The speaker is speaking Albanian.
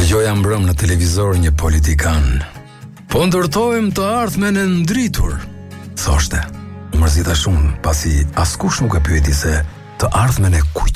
Dëgjoja mbrëm në televizor një politikan. Po ndërtojmë të ardhmen e ndritur, thoshte. Mërzita shumë, pasi askush nuk e pyeti se të ardhmen e kujt